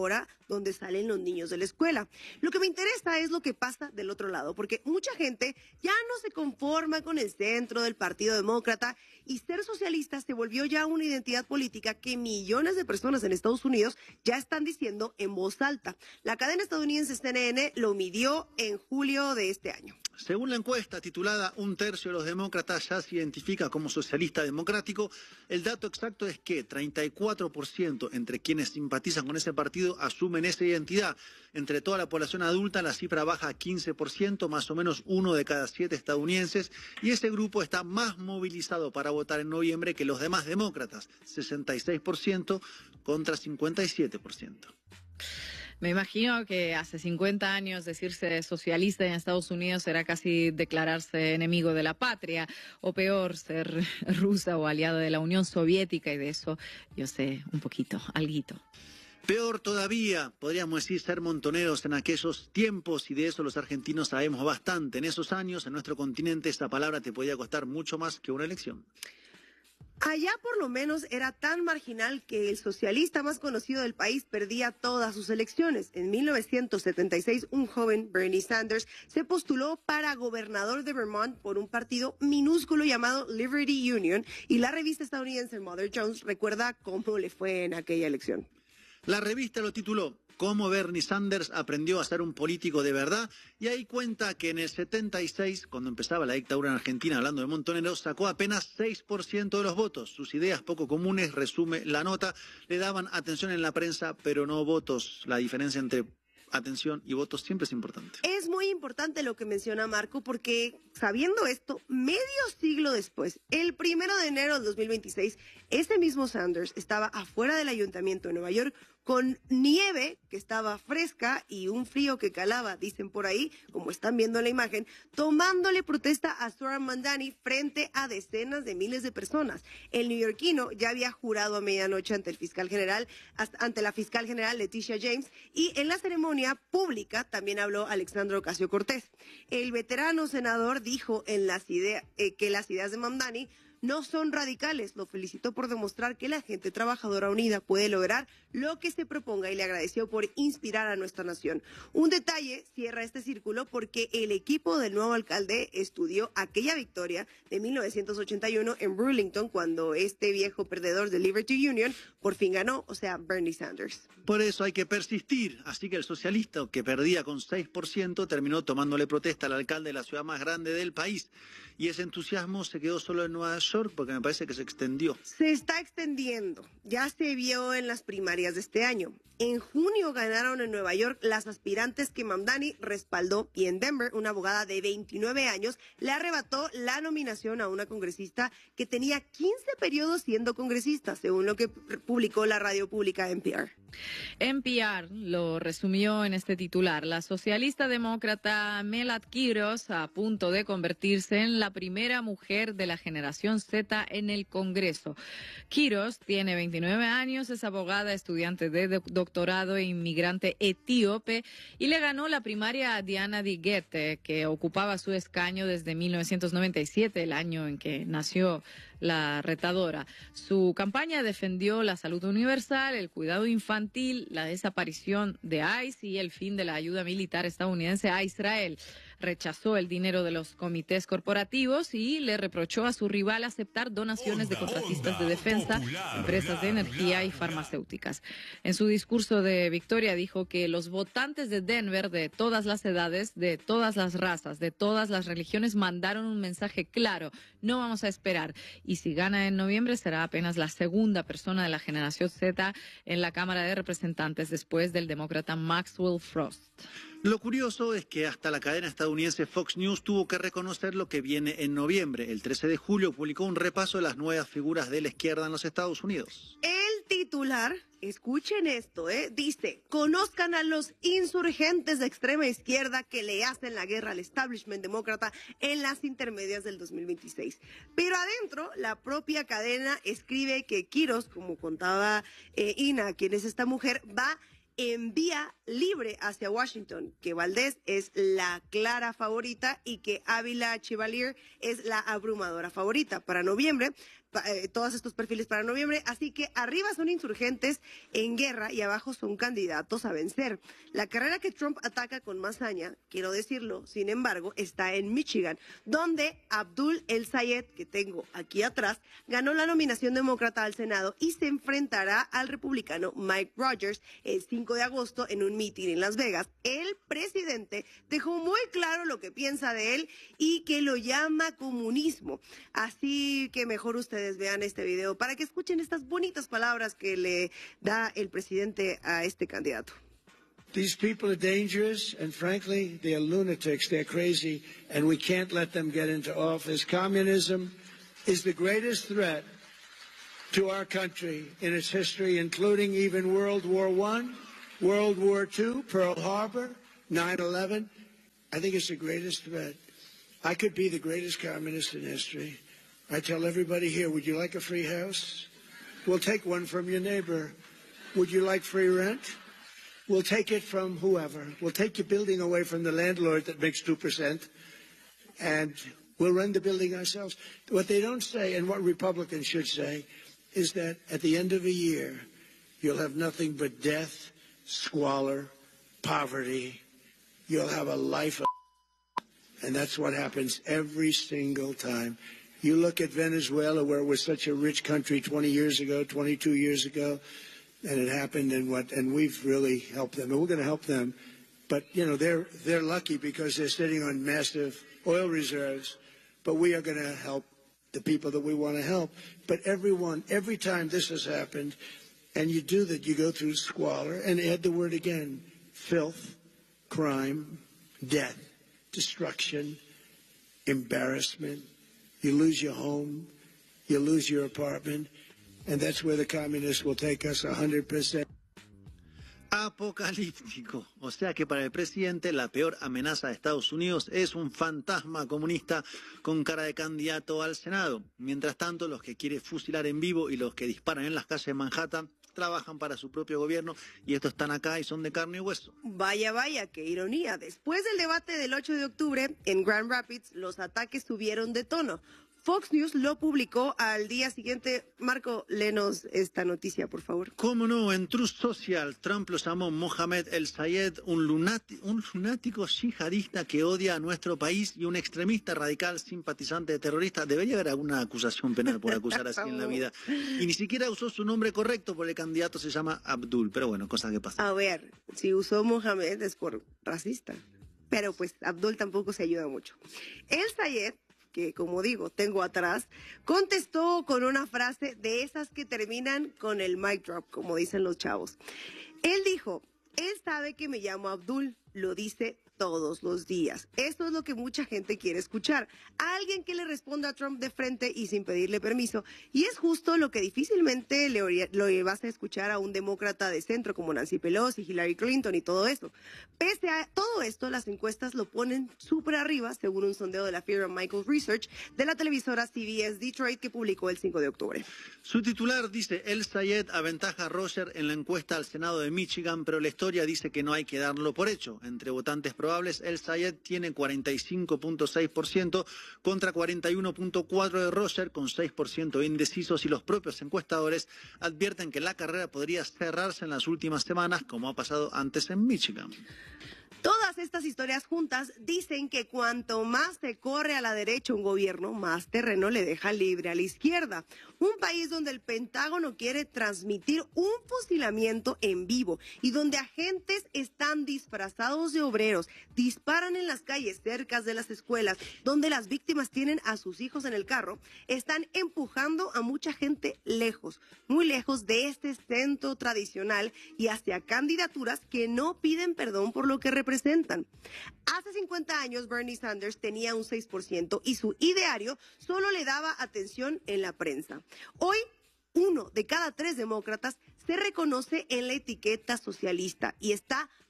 donde salen los niños de la escuela. Lo que me interesa es lo que pasa del otro lado, porque mucha gente ya no se conforma con el centro del Partido Demócrata y ser socialista se volvió ya una identidad política que millones de personas en Estados Unidos ya están diciendo en voz alta. La cadena estadounidense C N N lo midió en julio de este año. Según la encuesta titulada Un tercio de los demócratas ya se identifica como socialista democrático, el dato exacto es que treinta y cuatro por ciento entre quienes simpatizan con ese partido asumen esa identidad. Entre toda la población adulta la cifra baja a quince por ciento, más o menos uno de cada siete estadounidenses, y ese grupo está más movilizado para votar en noviembre que los demás demócratas, sesenta y seis por ciento contra cincuenta y siete por ciento. Me imagino que hace cincuenta años decirse socialista en Estados Unidos era casi declararse enemigo de la patria, o peor, ser rusa o aliada de la Unión Soviética, y de eso yo sé un poquito, alguito. Peor todavía, podríamos decir ser montoneros en aquellos tiempos, y de eso los argentinos sabemos bastante. En esos años, en nuestro continente, esa palabra te podía costar mucho más que una elección. Allá por lo menos era tan marginal que el socialista más conocido del país perdía todas sus elecciones. En mil novecientos setenta y seis, un joven, Bernie Sanders, se postuló para gobernador de Vermont por un partido minúsculo llamado Liberty Union, y la revista estadounidense Mother Jones recuerda cómo le fue en aquella elección. La revista lo tituló Cómo Bernie Sanders aprendió a ser un político de verdad, y ahí cuenta que en el setenta y seis, cuando empezaba la dictadura en Argentina, hablando de montoneros, sacó apenas seis por ciento de los votos. Sus ideas poco comunes, resume la nota, le daban atención en la prensa, pero no votos. La diferencia entre atención y votos siempre es importante. Es muy importante lo que menciona Marco, porque sabiendo esto, medio siglo después, el primero de enero del dos mil veintiséis, ese mismo Sanders estaba afuera del ayuntamiento de Nueva York con nieve que estaba fresca y un frío que calaba, dicen por ahí, como están viendo en la imagen, tomándole protesta a Zohran Mamdani frente a decenas de miles de personas. El neoyorquino ya había jurado a medianoche ante el fiscal general, ante la fiscal general Leticia James, y en la ceremonia pública también habló Alexandra Ocasio-Cortez. El veterano senador dijo en las idea, eh, que las ideas de Mamdani no son radicales. Lo felicitó por demostrar que la gente trabajadora unida puede lograr lo que se proponga y le agradeció por inspirar a nuestra nación. Un detalle cierra este círculo porque el equipo del nuevo alcalde estudió aquella victoria de mil novecientos ochenta y uno en Burlington, cuando este viejo perdedor de Liberty Union por fin ganó, o sea, Bernie Sanders. Por eso hay que persistir. Así que el socialista, que perdía con seis por ciento, terminó tomándole protesta al alcalde de la ciudad más grande del país. Y ese entusiasmo se quedó solo en Nueva York, porque me parece que se extendió. Se está extendiendo. Ya se vio en las primarias de este año. En junio ganaron en Nueva York las aspirantes que Mamdani respaldó, y en Denver una abogada de veintinueve años le arrebató la nominación a una congresista que tenía quince periodos siendo congresista, según lo que publicó la radio pública N P R. N P R lo resumió en este titular: la socialista demócrata Melad Quiros a punto de convertirse en la primera mujer de la generación Z en el Congreso. Quiros tiene veintinueve años, es abogada, estudiante de doctorado e inmigrante etíope, y le ganó la primaria a Diana Digete, que ocupaba su escaño desde mil novecientos noventa y siete, el año en que nació la retadora. Su campaña defendió la salud universal, el cuidado infantil, la desaparición de ICE y el fin de la ayuda militar estadounidense a Israel. Rechazó el dinero de los comités corporativos y le reprochó a su rival aceptar donaciones de contratistas de defensa, empresas de energía y farmacéuticas. En su discurso de victoria dijo que los votantes de Denver, de todas las edades, de todas las razas, de todas las religiones, mandaron un mensaje claro: no vamos a esperar. Y si gana en noviembre, será apenas la segunda persona de la generación Z en la Cámara de Representantes, después del demócrata Maxwell Frost. Lo curioso es que hasta la cadena estadounidense Fox News tuvo que reconocer lo que viene en noviembre. El trece de julio publicó un repaso de las nuevas figuras de la izquierda en los Estados Unidos. El titular, escuchen esto, ¿eh? dice: conozcan a los insurgentes de extrema izquierda que le hacen la guerra al establishment demócrata en las intermedias del dos mil veintiséis. Pero adentro, la propia cadena escribe que Quiros, como contaba eh, Ina, quien es esta mujer, va en vía libre hacia Washington, que Valdés es la clara favorita y que Ávila Chevalier es la abrumadora favorita. Para noviembre, eh, todos estos perfiles para noviembre, así que arriba son insurgentes en guerra y abajo son candidatos a vencer. La carrera que Trump ataca con más saña, quiero decirlo, sin embargo, está en Michigan, donde Abdul El Sayed, que tengo aquí atrás, ganó la nominación demócrata al Senado y se enfrentará al republicano Mike Rogers el cinco de agosto en un meeting en Las Vegas. El presidente dejó muy claro lo que piensa de él y que lo llama comunismo. Así que mejor ustedes vean este video para que escuchen estas bonitas palabras que le da el presidente a este candidato. These people are dangerous, and frankly, they're lunatics, they're crazy, and we can't let them get into office. Communism is the greatest threat to our country in its history, including even World War One, World War Two, Pearl Harbor, nine eleven. I think it's the greatest threat. I could be the greatest communist in history. I tell everybody here, would you like a free house? We'll take one from your neighbor. Would you like free rent? We'll take it from whoever. We'll take your building away from the landlord that makes two percent, and we'll rent the building ourselves. What they don't say, and what Republicans should say, is that at the end of a year, you'll have nothing but death, squalor, poverty. You'll have a life of and that's what happens every single time. You look at Venezuela, where it was such a rich country twenty years ago, twenty-two years ago, and it happened, and what, and we've really helped them, and we're going to help them. But you know, they're they're lucky because they're sitting on massive oil reserves. But we are going to help the people that we want to help. But everyone, every time this has happened, and you do that, you go through squalor, and add the word again: filth, crime, death, destruction, embarrassment. You lose your home, you lose your apartment, and that's where the communists will take us one hundred percent. Apocalíptico. O sea que para el presidente la peor amenaza de Estados Unidos es un fantasma comunista con cara de candidato al Senado. Mientras tanto, los que quiere fusilar en vivo y los que disparan en las calles de Manhattan trabajan para su propio gobierno, y estos están acá y son de carne y hueso. Vaya, vaya, qué ironía. Después del debate del ocho de octubre en Grand Rapids, los ataques subieron de tono. Fox News lo publicó al día siguiente. Marco, léenos esta noticia, por favor. ¿Cómo no? En Truth Social, Trump lo llamó Mohamed El Sayed, un, lunati- un lunático yihadista que odia a nuestro país y un extremista radical simpatizante de terrorista. Debería haber alguna acusación penal por acusar así en la vida. Y ni siquiera usó su nombre correcto, porque el candidato se llama Abdul. Pero bueno, cosas que pasan. A ver, si usó Mohamed es por racista. Pero pues Abdul tampoco se ayuda mucho. El Sayed, que como digo, tengo atrás, contestó con una frase de esas que terminan con el mic drop, como dicen los chavos. Él dijo: él sabe que me llamo Abdul, lo dice todos los días. Esto es lo que mucha gente quiere escuchar. Alguien que le responda a Trump de frente y sin pedirle permiso. Y es justo lo que difícilmente le, le vas a escuchar a un demócrata de centro como Nancy Pelosi, Hillary Clinton y todo eso. Pese a todo esto, las encuestas lo ponen súper arriba, según un sondeo de la firma Michael Research de la televisora C B S Detroit que publicó el cinco de octubre. Su titular dice: El Sayed aventaja a Roger en la encuesta al Senado de Michigan, pero la historia dice que no hay que darlo por hecho. Entre votantes probables, El Sayed tiene cuarenta y cinco punto seis por ciento contra cuarenta y uno punto cuatro por ciento de Roger, con seis por ciento de indecisos, y los propios encuestadores advierten que la carrera podría cerrarse en las últimas semanas, como ha pasado antes en Michigan. Todas estas historias juntas dicen que cuanto más se corre a la derecha un gobierno, más terreno le deja libre a la izquierda. Un país donde el Pentágono quiere transmitir un fusilamiento en vivo y donde agentes están disfrazados de obreros, disparan en las calles cerca de las escuelas, donde las víctimas tienen a sus hijos en el carro, están empujando a mucha gente lejos, muy lejos de este centro tradicional y hacia candidaturas que no piden perdón por lo que representan. Hace cincuenta años Bernie Sanders tenía un seis por ciento y su ideario solo le daba atención en la prensa. Hoy, uno de cada tres demócratas se reconoce en la etiqueta socialista y está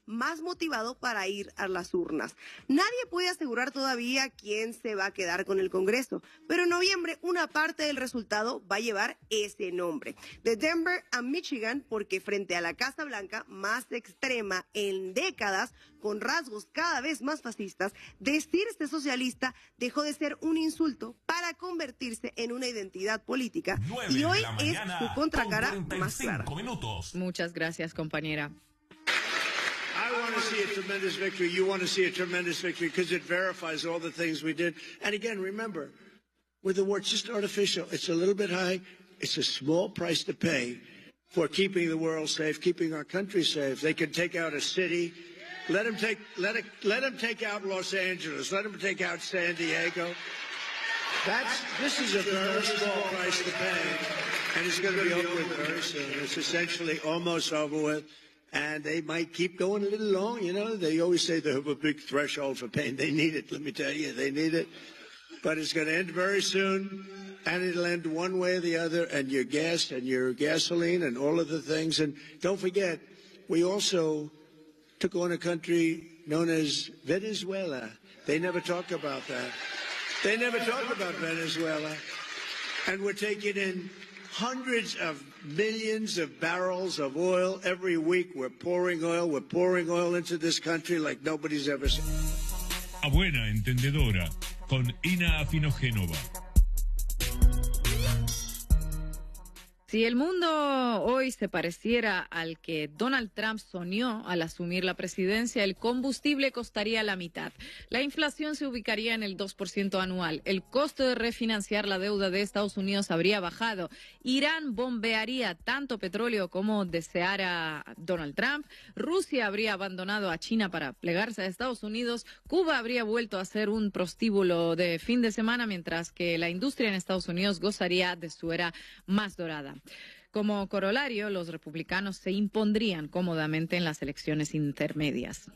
más motivado para ir a las urnas. Nadie puede asegurar todavía quién se va a quedar con el Congreso, pero en noviembre una parte del resultado va a llevar ese nombre. De Denver a Michigan, porque frente a la Casa Blanca más extrema en décadas, con rasgos cada vez más fascistas, decirse socialista dejó de ser un insulto para convertirse en una identidad política y hoy es su contracara más clara. Minutos. Muchas gracias, compañera. I want to see a tremendous victory. You want to see a tremendous victory because it verifies all the things we did. And again, remember, with the war, it's just artificial. It's a little bit high. It's a small price to pay for keeping the world safe, keeping our country safe. They can take out a city. Let them take, let it, let them take out Los Angeles. Let them take out San Diego. That's, this is a very small price to pay, and it's going to be over with very soon. It's essentially almost over with, and they might keep going a little long, you know. They always say they have a big threshold for pain. They need it, let me tell you, they need it. But it's going to end very soon, and it'll end one way or the other, and your gas and your gasoline and all of the things. And don't forget, we also took on a country known as Venezuela. They never talk about that. They never talk about Venezuela. And we're taking in hundreds of millions of barrels of oil every week. We're pouring oil. We're pouring oil into this country like nobody's ever seen. A buena entendedora, con Ina Afinogénova. Si el mundo hoy se pareciera al que Donald Trump soñó al asumir la presidencia, el combustible costaría la mitad. La inflación se ubicaría en el dos por ciento anual. El costo de refinanciar la deuda de Estados Unidos habría bajado. Irán bombearía tanto petróleo como deseara Donald Trump. Rusia habría abandonado a China para plegarse a Estados Unidos. Cuba habría vuelto a ser un prostíbulo de fin de semana, mientras que la industria en Estados Unidos gozaría de su era más dorada. Como corolario, los republicanos se impondrían cómodamente en las elecciones intermedias.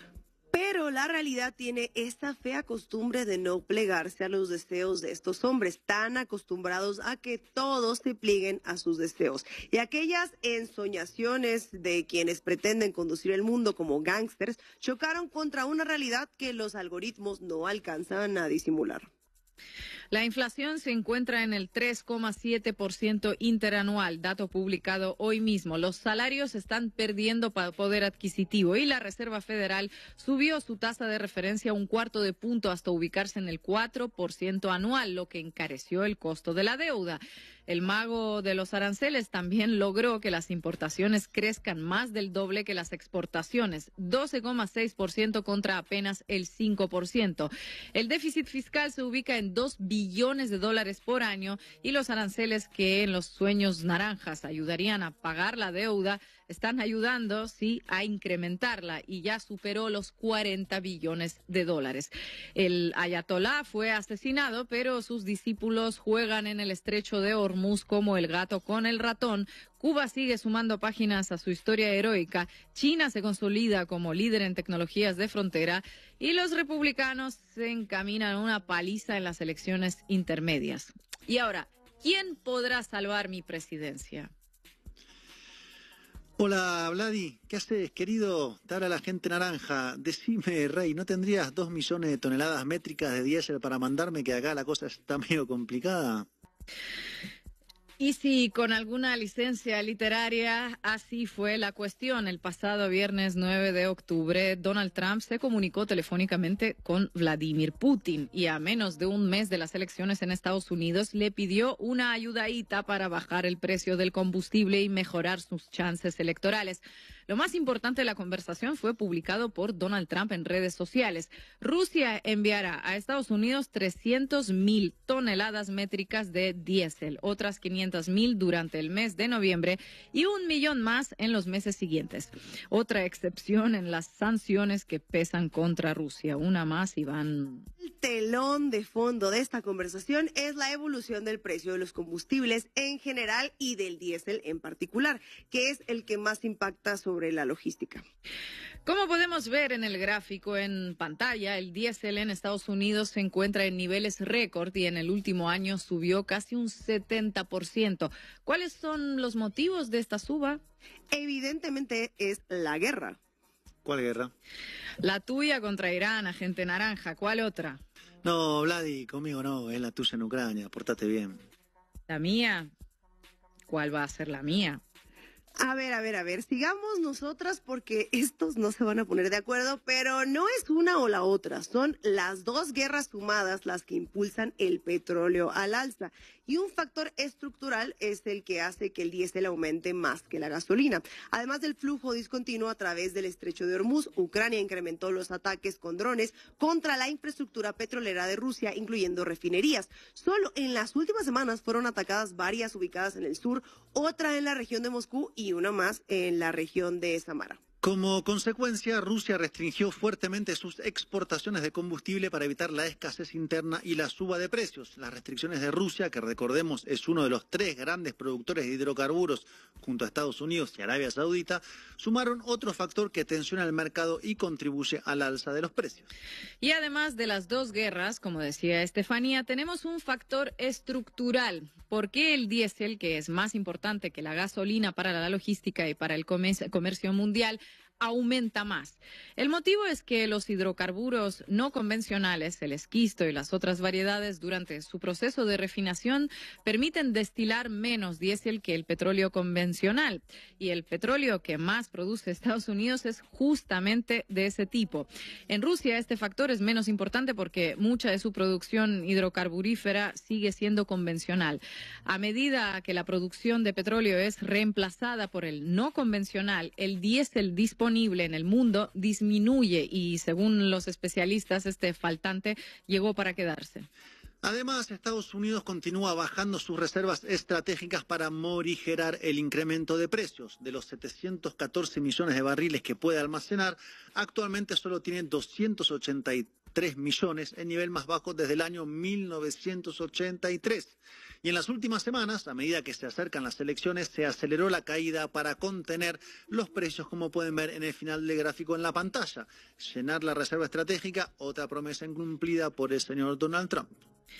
Pero la realidad tiene esta fea costumbre de no plegarse a los deseos de estos hombres, tan acostumbrados a que todos se plieguen a sus deseos. Y aquellas ensoñaciones de quienes pretenden conducir el mundo como gángsters chocaron contra una realidad que los algoritmos no alcanzan a disimular. La inflación se encuentra en el tres coma siete por ciento interanual, dato publicado hoy mismo. Los salarios están perdiendo poder adquisitivo y la Reserva Federal subió su tasa de referencia un cuarto de punto hasta ubicarse en el cuatro por ciento anual, lo que encareció el costo de la deuda. El mago de los aranceles también logró que las importaciones crezcan más del doble que las exportaciones, doce coma seis por ciento contra apenas el cinco por ciento. El déficit fiscal se ubica en dos billones de dólares por año y los aranceles que en los sueños naranjas ayudarían a pagar la deuda están ayudando, sí, a incrementarla y ya superó los cuarenta billones de dólares. El ayatolá fue asesinado, pero sus discípulos juegan en el estrecho de Hormuz como el gato con el ratón. Cuba sigue sumando páginas a su historia heroica. China se consolida como líder en tecnologías de frontera y los republicanos se encaminan a una paliza en las elecciones intermedias. Y ahora, ¿quién podrá salvar mi presidencia? Hola, Vladi, ¿qué haces, querido? Te habla la gente naranja. Decime, Rey, ¿no tendrías dos millones de toneladas métricas de diésel para mandarme, que acá la cosa está medio complicada? Y si con alguna licencia literaria, así fue la cuestión. El pasado viernes nueve de octubre, Donald Trump se comunicó telefónicamente con Vladimir Putin y a menos de un mes de las elecciones en Estados Unidos le pidió una ayudadita para bajar el precio del combustible y mejorar sus chances electorales. Lo más importante de la conversación fue publicado por Donald Trump en redes sociales. Rusia enviará a Estados Unidos trescientas mil toneladas métricas de diésel, otras quinientas mil durante el mes de noviembre y un millón más en los meses siguientes. Otra excepción en las sanciones que pesan contra Rusia. Una más, Iván. El telón de fondo de esta conversación es la evolución del precio de los combustibles en general y del diésel en particular, que es el que más impacta sobre la logística. Como podemos ver en el gráfico en pantalla, el diésel en Estados Unidos se encuentra en niveles récord y en el último año subió casi un setenta por ciento. ¿Cuáles son los motivos de esta suba? Evidentemente es la guerra. ¿Cuál guerra? La tuya contra Irán, agente naranja. ¿Cuál otra? No, Vladi, conmigo no, es la tuya en Ucrania, portate bien. ¿La mía? ¿Cuál va a ser la mía? A ver, a ver, a ver, sigamos nosotras porque estos no se van a poner de acuerdo, pero no es una o la otra, son las dos guerras sumadas las que impulsan el petróleo al alza. Y un factor estructural es el que hace que el diésel aumente más que la gasolina. Además del flujo discontinuo a través del estrecho de Hormuz, Ucrania incrementó los ataques con drones contra la infraestructura petrolera de Rusia, incluyendo refinerías. Solo en las últimas semanas fueron atacadas varias ubicadas en el sur, otra en la región de Moscú y una más en la región de Samara. Como consecuencia, Rusia restringió fuertemente sus exportaciones de combustible para evitar la escasez interna y la suba de precios. Las restricciones de Rusia, que recordemos es uno de los tres grandes productores de hidrocarburos junto a Estados Unidos y Arabia Saudita, sumaron otro factor que tensiona el mercado y contribuye al alza de los precios. Y además de las dos guerras, como decía Estefanía, tenemos un factor estructural. ¿Por qué el diésel, que es más importante que la gasolina para la logística y para el comercio mundial, aumenta más? El motivo es que los hidrocarburos no convencionales, el esquisto y las otras variedades, durante su proceso de refinación, permiten destilar menos diésel que el petróleo convencional. Y el petróleo que más produce Estados Unidos es justamente de ese tipo. En Rusia este factor es menos importante porque mucha de su producción hidrocarburífera sigue siendo convencional. A medida que la producción de petróleo es reemplazada por el no convencional, el diésel disponible en el mundo disminuye y, según los especialistas, este faltante llegó para quedarse. Además, Estados Unidos continúa bajando sus reservas estratégicas para morigerar el incremento de precios. De los setecientos catorce millones de barriles que puede almacenar, actualmente solo tiene doscientos ochenta y tres millones, el nivel más bajo desde el año mil novecientos ochenta y tres. Y en las últimas semanas, a medida que se acercan las elecciones, se aceleró la caída para contener los precios, como pueden ver en el final del gráfico en la pantalla. Llenar la reserva estratégica, otra promesa incumplida por el señor Donald Trump.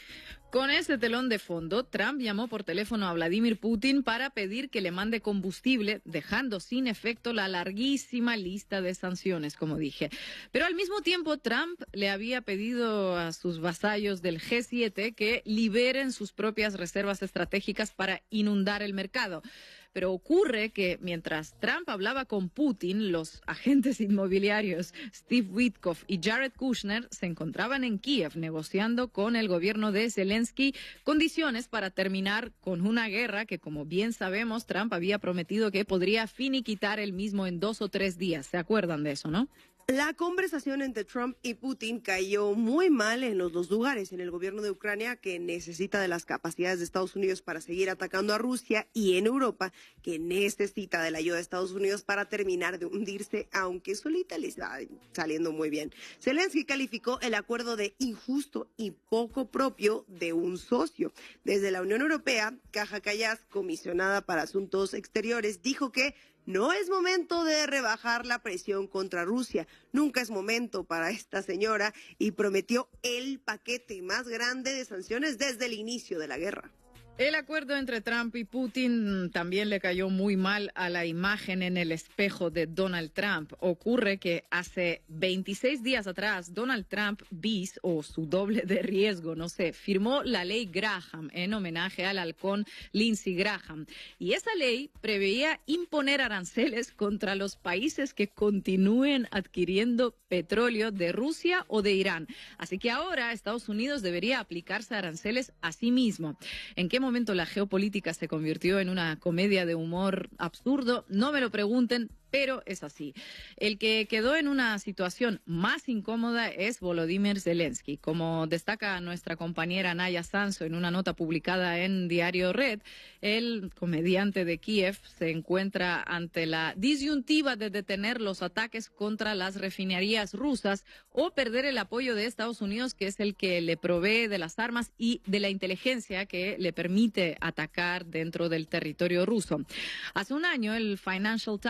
Con ese telón de fondo, Trump llamó por teléfono a Vladimir Putin para pedir que le mande combustible, dejando sin efecto la larguísima lista de sanciones, como dije. Pero al mismo tiempo, Trump le había pedido a sus vasallos del G siete que liberen sus propias reservas estratégicas para inundar el mercado. Pero ocurre que mientras Trump hablaba con Putin, los agentes inmobiliarios Steve Witkoff y Jared Kushner se encontraban en Kiev negociando con el gobierno de Zelensky condiciones para terminar con una guerra que, como bien sabemos, Trump había prometido que podría finiquitar él mismo en dos o tres días. ¿Se acuerdan de eso, no? La conversación entre Trump y Putin cayó muy mal en los dos lugares, en el gobierno de Ucrania, que necesita de las capacidades de Estados Unidos para seguir atacando a Rusia, y en Europa, que necesita de la ayuda de Estados Unidos para terminar de hundirse, aunque solita le está saliendo muy bien. Zelensky calificó el acuerdo de injusto y poco propio de un socio. Desde la Unión Europea, Kaja Kallas, comisionada para Asuntos Exteriores, dijo que no es momento de rebajar la presión contra Rusia. Nunca es momento para esta señora, y prometió el paquete más grande de sanciones desde el inicio de la guerra. El acuerdo entre Trump y Putin también le cayó muy mal a la imagen en el espejo de Donald Trump. Ocurre que hace veintiséis días atrás, Donald Trump, bis o su doble de riesgo, no sé, firmó la ley Graham en homenaje al halcón Lindsey Graham. Y esa ley preveía imponer aranceles contra los países que continúen adquiriendo petróleo de Rusia o de Irán. Así que ahora Estados Unidos debería aplicarse aranceles a sí mismo. ¿En qué momento la geopolítica se convirtió en una comedia de humor absurdo? No me lo pregunten, pero es así. El que quedó en una situación más incómoda es Volodymyr Zelensky. Como destaca nuestra compañera Naya Sanso en una nota publicada en Diario Red, el comediante de Kiev se encuentra ante la disyuntiva de detener los ataques contra las refinerías rusas o perder el apoyo de Estados Unidos, que es el que le provee de las armas y de la inteligencia que le permite atacar dentro del territorio ruso. Hace un año, el Financial Times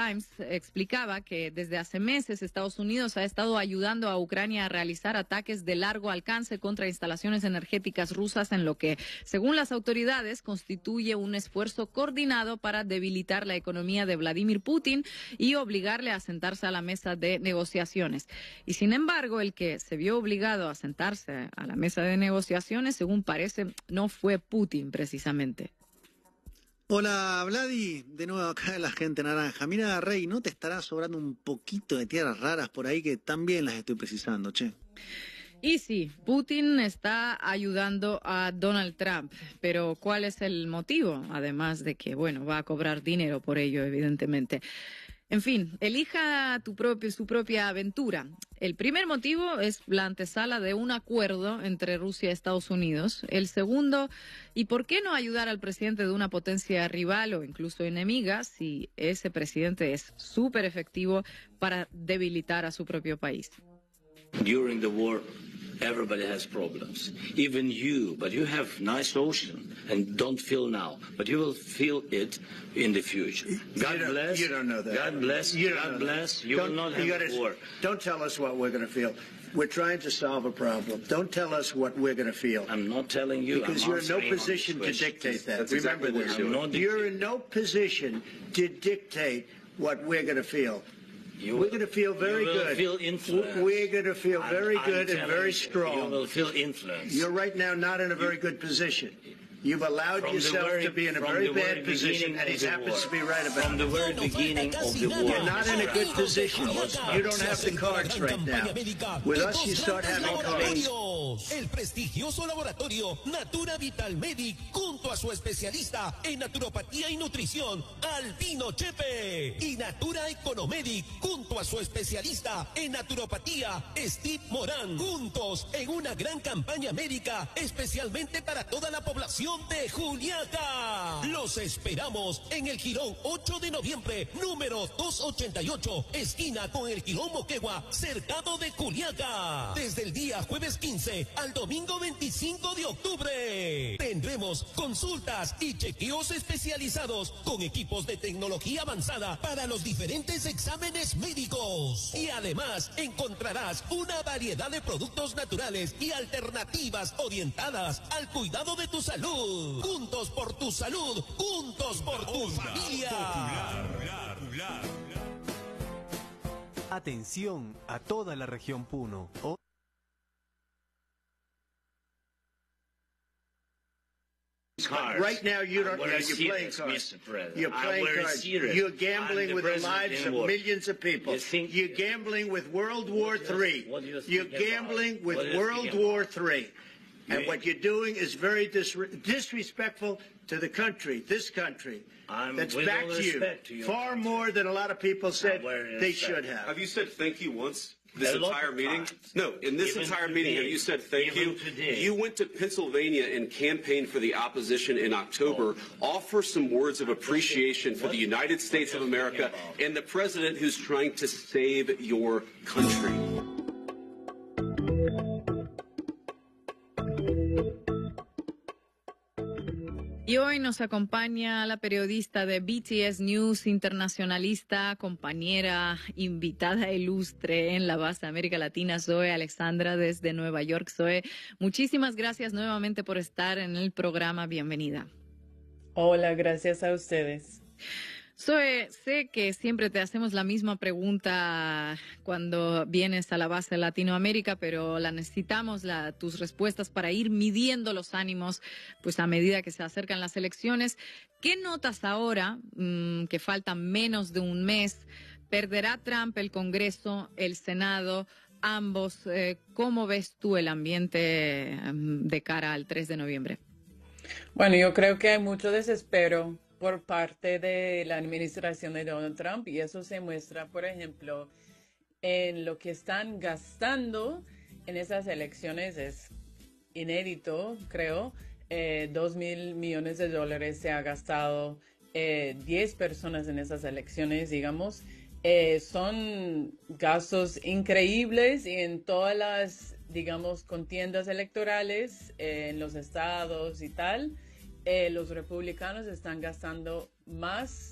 explicaba que desde hace meses Estados Unidos ha estado ayudando a Ucrania a realizar ataques de largo alcance contra instalaciones energéticas rusas, en lo que, según las autoridades, constituye un esfuerzo coordinado para debilitar la economía de Vladimir Putin y obligarle a sentarse a la mesa de negociaciones. Y sin embargo, el que se vio obligado a sentarse a la mesa de negociaciones, según parece, no fue Putin precisamente. Hola, Vladi, de nuevo acá la gente naranja. Mira, Rey, ¿no te estará sobrando un poquito de tierras raras por ahí que también las estoy precisando, che? Y sí, Putin está ayudando a Donald Trump, pero ¿cuál es el motivo? Además de que, bueno, va a cobrar dinero por ello, evidentemente. En fin, elija tu propio, su propia aventura. El primer motivo es la antesala de un acuerdo entre Rusia y Estados Unidos. El segundo, ¿y por qué no ayudar al presidente de una potencia rival o incluso enemiga si ese presidente es súper efectivo para debilitar a su propio país? During the war, everybody has problems, even you, but you have nice ocean and don't feel now, but you will feel it in the future. God you bless. You don't know that. God bless. You don't God know bless. That. You don't, will not you have gotta, war. Don't tell us what we're going to feel. We're trying to solve a problem. Don't tell us what we're going to feel. I'm not telling you. Because I'm you're in no answering position on to this question. dictate that. That's Remember exactly this. what I'm not You're dictating. in no position to dictate what we're going to feel. You we're going to feel very you will good. Feel influence. We're going to feel I'm- very I'm good and telling very you, strong. You will feel influence. You're right now not in a very good position. You've allowed From the yourself very- to be in a from very the bad very position, beginning and he of the happens war. to be right about From the it. very beginning of the war. You're not in a good position. You don't have the cards right now. With us, you start having cards. El prestigioso laboratorio Natura Vital Medic, junto a su especialista en naturopatía y nutrición, Albino Chepe. Y Natura Economedic, junto a su especialista en naturopatía, Steve Morán. Juntos en una gran campaña médica, especialmente para toda la población de Juliaca. Los esperamos en el Jirón ocho de noviembre, número doscientos ochenta y ocho, esquina con el Jirón Moquegua, cercado de Juliaca. Desde el día jueves quince al domingo veinticinco de octubre. Tendremos consultas y chequeos especializados con equipos de tecnología avanzada para los diferentes exámenes médicos. Y además encontrarás una variedad de productos naturales y alternativas orientadas al cuidado de tu salud. Juntos por tu salud, juntos por tu familia. Atención a toda la región Puno. O Cards. Right now, you don't. I'm You're serious, playing cards. Mister President. You're I'm playing very cards. serious. You're gambling I'm the with the president lives in of war. millions of people. You think- You're gambling with World War What do you- Three. what do you You're think about? gambling with What do you World think War about? Three. And You- what you're doing is very disre- disrespectful to the country, this country. I'm That's with back all to you. respect to your Far country. more than a lot of people said very they respect. should have. Have you said thank you once? This A lot entire of meeting? times. No, in this Even entire today. meeting, have you said thank Even you? today. You went to Pennsylvania and campaigned for the opposition in October. Offer some words of appreciation for the United States of America and the president who's trying to save your country. Y hoy nos acompaña la periodista de B T S News, internacionalista, compañera, invitada ilustre en la base de América Latina, Zoe Alexandra desde Nueva York. Zoe, muchísimas gracias nuevamente por estar en el programa. Bienvenida. Hola, gracias a ustedes. Zoe, sé que siempre te hacemos la misma pregunta cuando vienes a la base de Latinoamérica, pero la necesitamos, la, tus respuestas para ir midiendo los ánimos pues a medida que se acercan las elecciones. ¿Qué notas ahora, mmm, que faltan menos de un mes? ¿Perderá Trump el Congreso, el Senado, ambos? Eh, ¿Cómo ves tú el ambiente um, de cara al tres de noviembre? Bueno, yo creo que hay mucho desespero por parte de la administración de Donald Trump, y eso se muestra, por ejemplo, en lo que están gastando en esas elecciones. Es inédito, creo. Eh, dos mil millones de dólares se ha gastado eh, diez personas en esas elecciones, digamos. Eh, son gastos increíbles, y en todas las, digamos, contiendas electorales, eh, en los estados y tal, Eh, los republicanos están gastando más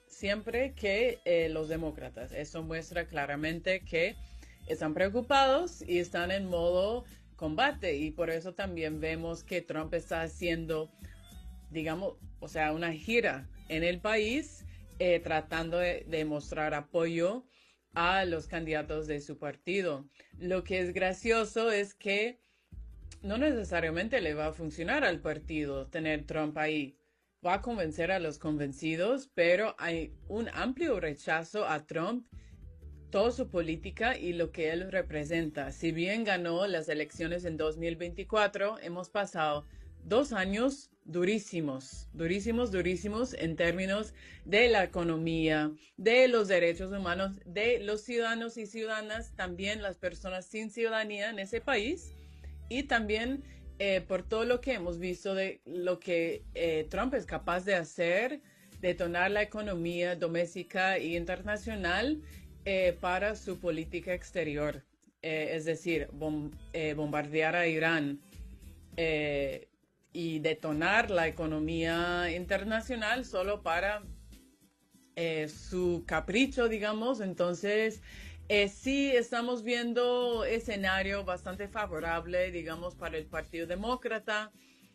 siempre que eh, los demócratas. Eso muestra claramente que están preocupados y están en modo combate, y por eso también vemos que Trump está haciendo, digamos, o sea, una gira en el país eh, tratando de, de mostrar apoyo a los candidatos de su partido. Lo que es gracioso es que no necesariamente le va a funcionar al partido tener Trump ahí. Va a convencer a los convencidos, pero hay un amplio rechazo a Trump, toda su política y lo que él representa. Si bien ganó las elecciones en dos mil veinticuatro, hemos pasado dos años durísimos, durísimos, durísimos en términos de la economía, de los derechos humanos, de los ciudadanos y ciudadanas, también las personas sin ciudadanía en ese país, y también eh, por todo lo que hemos visto de lo que eh, Trump es capaz de hacer, detonar la economía doméstica e internacional eh, para su política exterior, eh, es decir, bom, eh, bombardear a Irán, eh, y detonar la economía internacional solo para eh, su capricho, digamos. Entonces, eh, sí estamos viendo escenario bastante favorable, digamos, para el Partido Demócrata,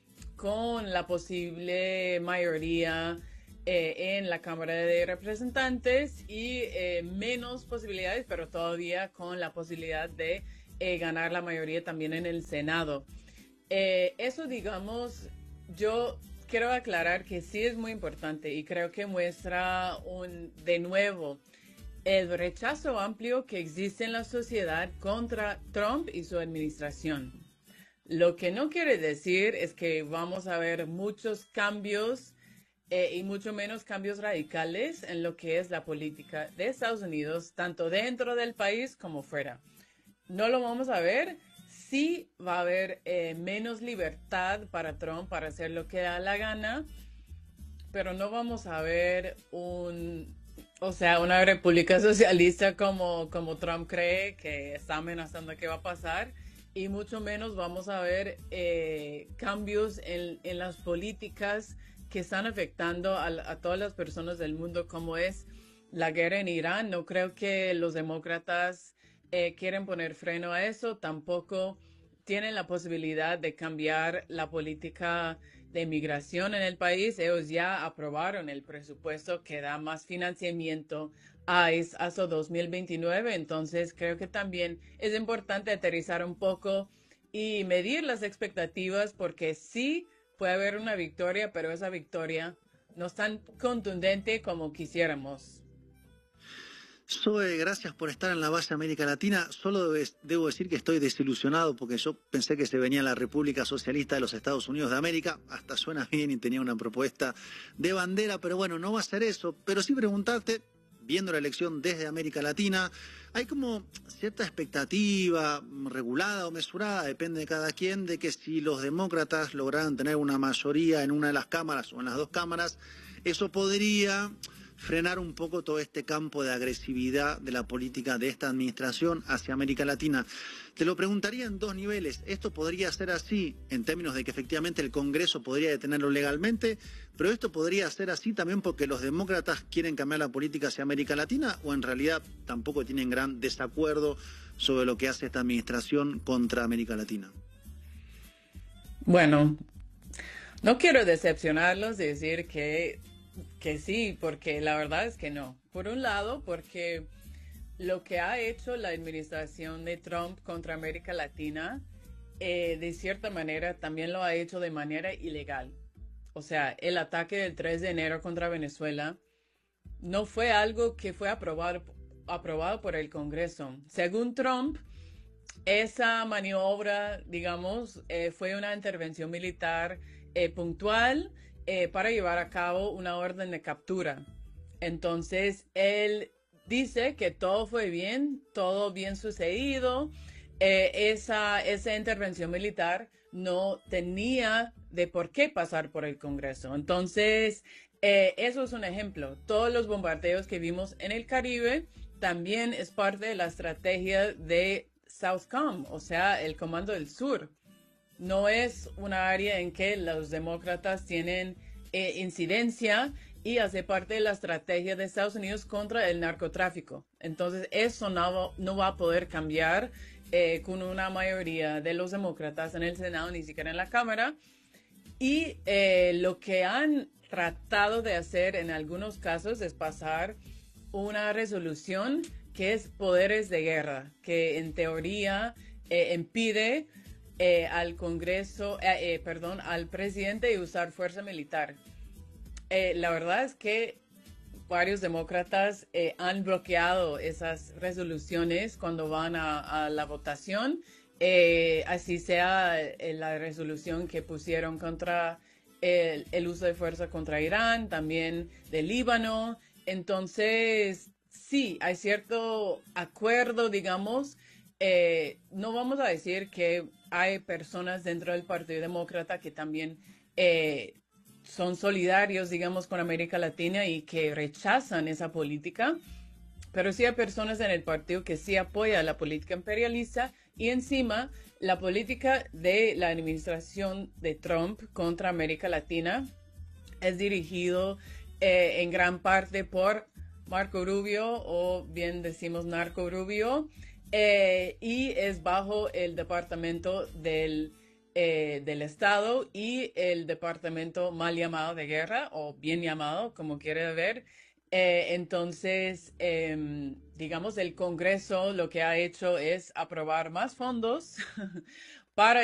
con la posible mayoría eh, en la Cámara de Representantes y eh, menos posibilidades, pero todavía con la posibilidad de eh, ganar la mayoría también en el Senado. Eh, eso, digamos, yo quiero aclarar que sí es muy importante y creo que muestra un, de nuevo el rechazo amplio que existe en la sociedad contra Trump y su administración. Lo que no quiere decir es que vamos a ver muchos cambios eh, y mucho menos cambios radicales en lo que es la política de Estados Unidos, tanto dentro del país como fuera. No lo vamos a ver. Sí va a haber eh, menos libertad para Trump para hacer lo que da la gana, pero no vamos a ver un, o sea, una república socialista como, como Trump cree que está amenazando que va a pasar, y mucho menos vamos a ver eh, cambios en, en las políticas que están afectando a, a todas las personas del mundo, como es la guerra en Irán. No creo que los demócratas Eh, quieren poner freno a eso, tampoco tienen la posibilidad de cambiar la política de inmigración en el país. Ellos ya aprobaron el presupuesto que da más financiamiento a I C E hasta dos mil veintinueve, entonces creo que también es importante aterrizar un poco y medir las expectativas, porque sí puede haber una victoria, pero esa victoria no es tan contundente como quisiéramos. Zoe, gracias por estar en la base América Latina. Solo debo decir que estoy desilusionado porque yo pensé que se venía la República Socialista de los Estados Unidos de América. Hasta suena bien y tenía una propuesta de bandera, pero bueno, no va a ser eso. Pero sí preguntarte, viendo la elección desde América Latina, hay como cierta expectativa regulada o mesurada, depende de cada quien, de que si los demócratas lograran tener una mayoría en una de las cámaras o en las dos cámaras, eso podría frenar un poco todo este campo de agresividad de la política de esta administración hacia América Latina. Te lo preguntaría en dos niveles. ¿Esto podría ser así en términos de que efectivamente el Congreso podría detenerlo legalmente, pero esto podría ser así también porque los demócratas quieren cambiar la política hacia América Latina, o en realidad tampoco tienen gran desacuerdo sobre lo que hace esta administración contra América Latina? Bueno, no quiero decepcionarlos y decir que Que sí, porque la verdad es que no. Por un lado, porque lo que ha hecho la administración de Trump contra América Latina, eh, de cierta manera, también lo ha hecho de manera ilegal. O sea, el ataque del tres de enero contra Venezuela no fue algo que fue aprobado, aprobado por el Congreso. Según Trump, esa maniobra, digamos, eh, fue una intervención militar eh, puntual, Eh, para llevar a cabo una orden de captura. Entonces, él dice que todo fue bien, todo bien sucedido. Eh, esa, esa intervención militar no tenía de por qué pasar por el Congreso. Entonces, eh, eso es un ejemplo. Todos los bombardeos que vimos en el Caribe también es parte de la estrategia de Southcom, o sea, el Comando del Sur. No es una área en que los demócratas tienen eh, incidencia y hace parte de la estrategia de Estados Unidos contra el narcotráfico. Entonces, eso no, no va a poder cambiar eh, con una mayoría de los demócratas en el Senado, ni siquiera en la Cámara. Y eh, lo que han tratado de hacer en algunos casos es pasar una resolución que es poderes de guerra, que en teoría eh, impide eh, al Congreso, eh, eh, perdón, al presidente de usar fuerza militar. Eh, la verdad es que varios demócratas eh, han bloqueado esas resoluciones cuando van a, a la votación. Eh, así sea eh, la resolución que pusieron contra el, el uso de fuerza contra Irán, también de Líbano. Entonces, sí, hay cierto acuerdo, digamos. Eh, no vamos a decir que hay personas dentro del Partido Demócrata que también eh, son solidarios, digamos, con América Latina y que rechazan esa política, pero sí hay personas en el partido que sí apoyan la política imperialista. Y encima, la política de la administración de Trump contra América Latina es dirigido eh, en gran parte por Marco Rubio, o bien decimos Narco Rubio, eh, y es bajo el Departamento del, eh, del Estado y el Departamento mal llamado de Guerra, o bien llamado, como quiere ver. Eh, entonces, eh, digamos, el Congreso lo que ha hecho es aprobar más fondos para